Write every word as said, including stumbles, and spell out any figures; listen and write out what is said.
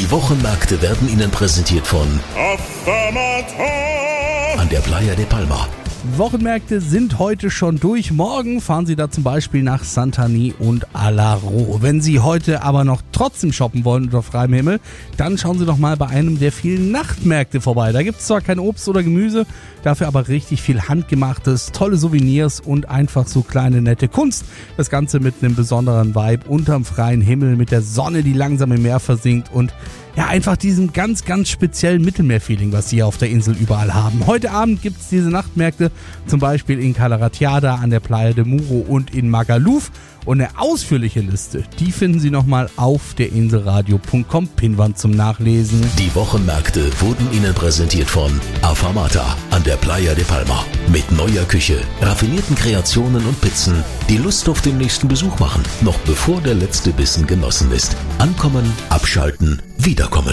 Die Wochenmärkte werden Ihnen präsentiert von an der Playa de Palma. Wochenmärkte sind heute schon durch. Morgen fahren Sie da zum Beispiel nach Santani und Alaro. Wenn Sie heute aber noch trotzdem shoppen wollen unter freiem Himmel, dann schauen Sie doch mal bei einem der vielen Nachtmärkte vorbei. Da gibt es zwar kein Obst oder Gemüse, dafür aber richtig viel Handgemachtes, tolle Souvenirs und einfach so kleine nette Kunst. Das Ganze mit einem besonderen Vibe unterm freien Himmel, mit der Sonne, die langsam im Meer versinkt und ja, einfach diesem ganz, ganz speziellen Mittelmeerfeeling, was sie hier auf der Insel überall haben. Heute Abend gibt es diese Nachtmärkte, zum Beispiel in Calaratiada, an der Playa de Muro und in Magaluf. Und eine ausführliche Liste, die finden Sie nochmal auf der inselradio punkt com Pinnwand zum Nachlesen. Die Wochenmärkte wurden Ihnen präsentiert von Afamata an der Playa de Palma. Mit neuer Küche, raffinierten Kreationen und Pizzen, die Lust auf den nächsten Besuch machen, noch bevor der letzte Bissen genossen ist. Ankommen, abschalten, wiederkommen.